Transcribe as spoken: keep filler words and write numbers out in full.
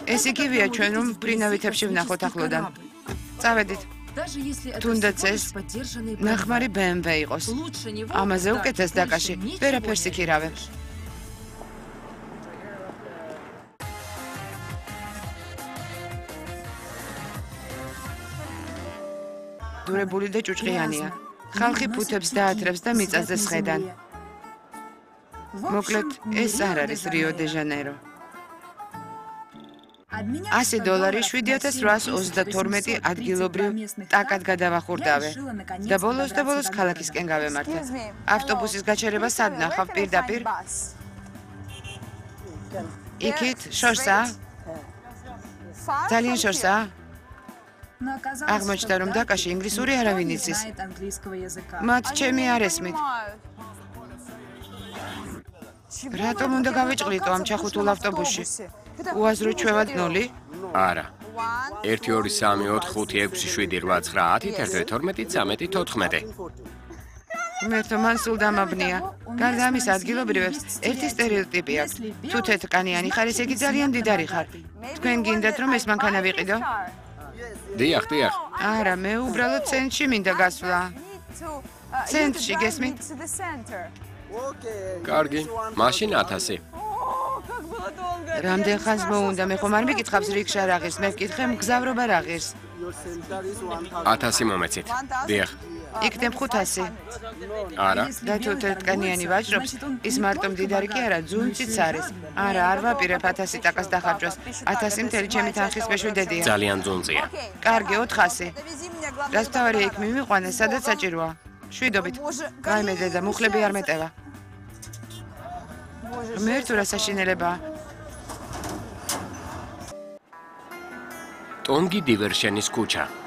ეს იგივეა ჩვენ რომ ფრინავითებში ვნახოთ ახლოდან. წავედით. თუნდაც ეს ნახმარი ბე ემ ვე იყოს. ამაზე უკეთეს დაკაში, ვერაფერს იქირავე. დურებული და ჭუჭყიანია. ხალხი ფუთებს დაათრევს და მიწაზე სხედან. მოკლედ, ეს არ არის რიო დე ჟანეირო. ასი დოლარი შვიდი ათას რვაას ოცდათორმეტი ადგილობრივ ტაკად გადავახურდავე და ბოლოს და ბოლოს ქალაქისკენ გავემართა. ავტობუსის გაჩერება სად ნახავ პირდაპირ? იქით შორსაა? ძალიან შორსაა? აღმოჩნდა რომ დაკაში ინგლისური არავინ იცის. მათ ჩემი არ ესმით. რატომ უნდა გავიჭყლიტო ამ ჩახუთულ ავტობუსში? უაზრო ჩვევად ნული? არა. ერთი ორი სამი ოთხი ხუთი ექვსი შვიდი რვა ცხრა ათი თერთმეტი თორმეტი ცამეტი თოთხმეტი. მერთო მან სულ დამაბნია. გარდა ამის ადგილობრივებს ერთი სტერეოტიპი აქვს. თუ თეთრკანიანი ხარ, ესე იგი ძალიან მდიდარი ხარ. თქვენ გინდათ რომ ეს მანქანა ვიყიდო? დიახ, დიახ. არა, მე უბრალოდ ცენტრში მინდა გასვლა. ცენტრში გესმით? კარგი, მაშინ ათასი. რამდენ ხანს მოუნდა, მე ხომ არ მიკითხავს რიქშა რა ღირს, მე ვკითხე მგზავრობა რა ღირს. ათასი მომეცით. დიახ. იქნებ ხუთასი. არა. და თუ თეთრკანიანი ვაჭრობს, ის მარტო მდიდარი კი არა, ძუნწიც არის. არა, არ ვაპირებ ათასი ტაკას დახარჯვას. ათასი მთელი ჩემი თანხის მეშვიდედია. ძალიან ძუნწია. კარგი, ოთხასი. რას თავარი იქ მივიყვანე, სადაც საჭიროა. შვიდობით. გაიმე დედა, მუხლები არ მეტევა. ღმერთო რა საშინელებაა. ტონგი დივერშენის ქუჩა.